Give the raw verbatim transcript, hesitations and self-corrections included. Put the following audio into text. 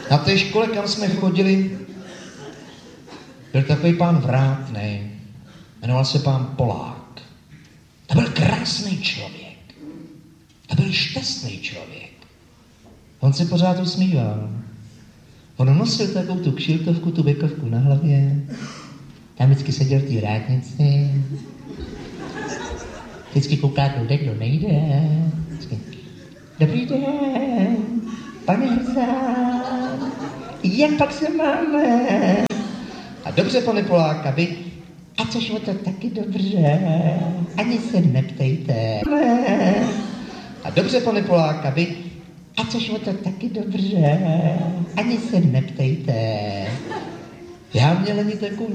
Na té škole, kam jsme chodili, byl takový pán vrátnej. Jmenoval se pán Polák. To byl krásný člověk. To byl šťastný člověk. On se pořád usmíval. On nosil takovou tu kšiltovku, tu bekovku na hlavě. Tam vždycky seděl v té vrátnici. Vždycky kouká, kdo kdo nejde. Vždycky. Dobrý den, pane Hrzán. Jak pak se máme? A dobře, pane Poláka, vy? A což o to taky dobře. Ani se neptejte. A dobře, pane Poláka, vy? A což o to taky dobře. Ani se neptejte. Já měl ani takovou